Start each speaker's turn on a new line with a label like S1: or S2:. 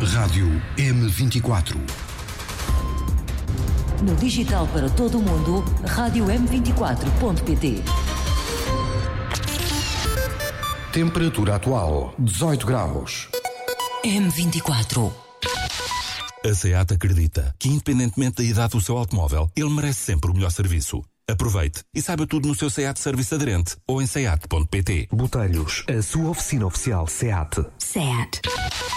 S1: Rádio M24.
S2: No digital para todo o mundo, rádio m24.pt.
S1: Temperatura atual, 18 graus.
S2: M24.
S3: A SEAT acredita que, independentemente da idade do seu automóvel, ele merece sempre o melhor serviço. Aproveite e saiba tudo no seu SEAT Service aderente ou em seat.pt.
S4: Botelhos, a sua oficina oficial SEAT.
S2: SEAT.